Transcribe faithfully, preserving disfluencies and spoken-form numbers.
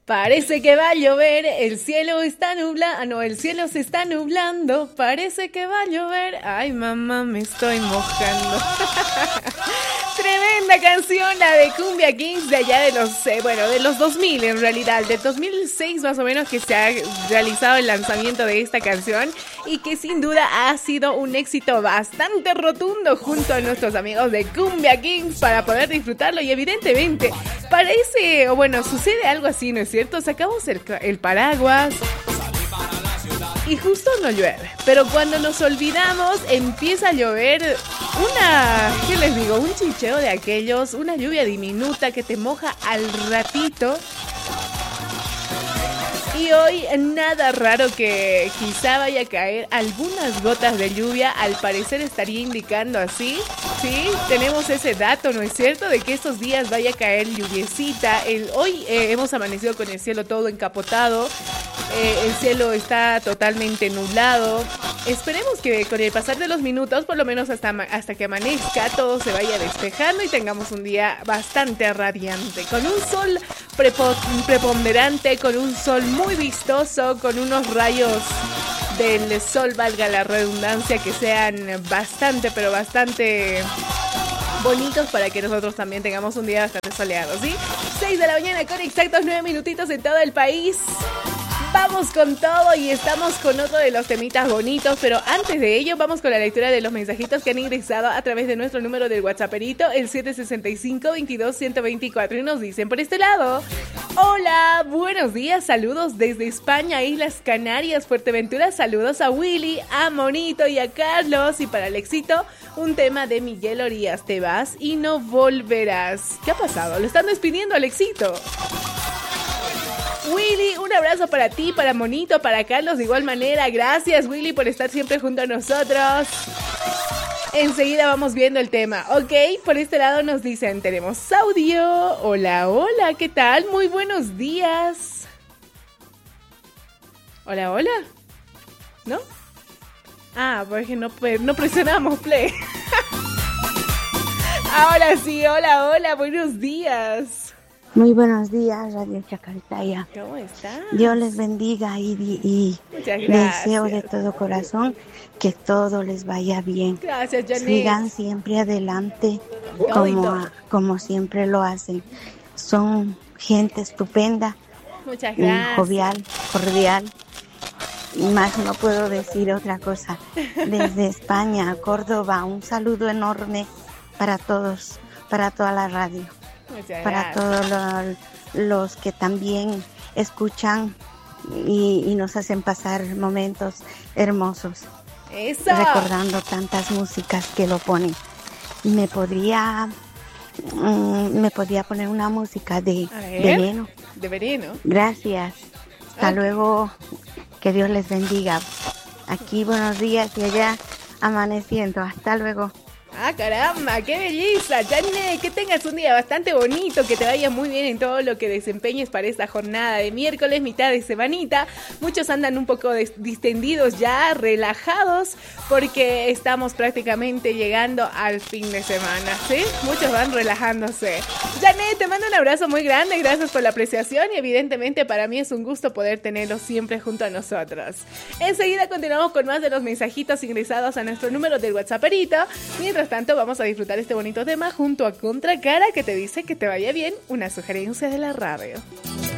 Parece que va a llover, el cielo está nublado, ah, no, el cielo se está nublando, parece que va a llover, ay mamá, me estoy mojando. Tremenda canción, la de Cumbia Kings de allá de los, eh, bueno, de los dos mil en realidad, del dos mil seis más o menos que se ha realizado el lanzamiento de esta canción y que sin duda ha sido un éxito bastante rotundo junto a nuestros amigos de Cumbia Kings para poder disfrutarlo y evidentemente parece, o bueno, sucede algo así, ¿no es cierto? Sacamos el, el paraguas y justo no llueve, pero cuando nos olvidamos empieza a llover una, ¿qué les digo? Un chicheo de aquellos, una lluvia diminuta que te moja al ratito. Y hoy nada raro que quizá vaya a caer algunas gotas de lluvia, al parecer estaría indicando así, ¿sí? Tenemos ese dato, ¿no es cierto? De que estos días vaya a caer lluviecita. El, hoy eh, hemos amanecido con el cielo todo encapotado, eh, el cielo está totalmente nublado. Esperemos que con el pasar de los minutos, por lo menos hasta, hasta que amanezca, todo se vaya despejando y tengamos un día bastante radiante, con un sol prepo- preponderante, con un sol muy vistoso, con unos rayos del sol, valga la redundancia, que sean bastante, pero bastante bonitos para que nosotros también tengamos un día bastante soleado, ¿sí? seis de la mañana con exactos nueve minutitos en todo el país. Vamos con todo y estamos con otro de los temitas bonitos, pero antes de ello vamos con la lectura de los mensajitos que han ingresado a través de nuestro número del WhatsApperito, el siete seis cinco, veintidós, ciento veinticuatro, y nos dicen por este lado: hola, buenos días, saludos desde España, Islas Canarias, Fuerteventura, saludos a Willy, a Monito y a Carlos, y para Alexito, un tema de Miguel Orías, te vas y no volverás. ¿Qué ha pasado? Lo están despidiendo, Alexito. Willy, un abrazo para ti, para Monito, para Carlos de igual manera. Gracias, Willy, por estar siempre junto a nosotros. Enseguida vamos viendo el tema. Ok, por este lado nos dicen, tenemos audio. Hola, hola, ¿qué tal? Muy buenos días. Hola, hola. ¿No? Ah, porque no, no presionamos play. Ahora sí, hola, hola, buenos días. Muy buenos días, Radio Chacaltaya. ¿Cómo están? Dios les bendiga y, y deseo de todo corazón que todo les vaya bien. Gracias, Janet. Sigan siempre adelante como, como siempre lo hacen. Son gente estupenda. Muchas gracias. Jovial, cordial. Y más no puedo decir otra cosa. Desde España, Córdoba, un saludo enorme para todos, para toda la radio. Muchas para gracias. todos los, los que también escuchan y, y nos hacen pasar momentos hermosos. Eso. Recordando tantas músicas que lo ponen. Me podría, mm, me podría poner una música de Veneno. De Veneno. Gracias. Hasta okay. luego. Que Dios les bendiga. Aquí buenos días y allá amaneciendo. Hasta luego. Ah, caramba, qué belleza, Janet, que tengas un día bastante bonito, que te vaya muy bien en todo lo que desempeñes para esta jornada de miércoles, mitad de semanita. Muchos andan un poco distendidos ya, relajados, porque estamos prácticamente llegando al fin de semana, ¿sí? Muchos van relajándose. Janet, te mando un abrazo muy grande, gracias por la apreciación y evidentemente para mí es un gusto poder tenerlos siempre junto a nosotros. Enseguida continuamos con más de los mensajitos ingresados a nuestro número del WhatsApperito. Mientras tanto, vamos a disfrutar este bonito tema junto a Contracara, que te dice que te vaya bien, una sugerencia de la radio.